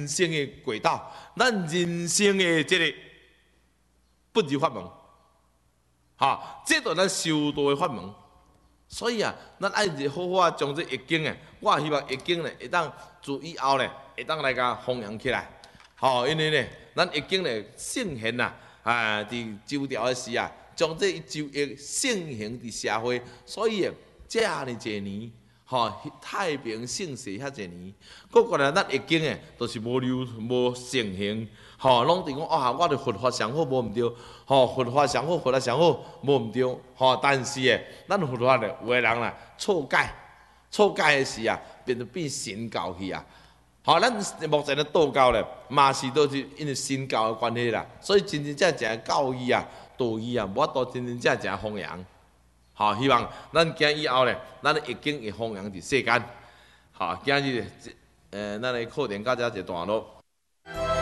生的轨道，咱人生的这个不二法门，哈，这都咱修道的法门。所以啊，咱爱好好将这易经诶，我希望易经咧会当自以后咧会当来甲弘扬起来。吼，因为咧，咱易经咧圣贤啊，伫周朝诶时啊，将这周易盛行伫社会，所以这样尼侪年。吼，太平盛世遐侪年，搁过来咱易经诶，都是无盛行，吼，拢伫讲我哋佛法上好无毋对，吼，佛法上好，佛法上好无毋对，吼，但是咱佛法咧，有诶人啦错解诶时啊，变神教去啊，吼，咱目前咧道教咧，嘛是都是因为神教诶关系啦，所以真正教义啊、道义啊，无法度真正弘扬。好，希望咱今以后咧，咱易经会弘扬伫世间。好，今日咱的课程到这一段落。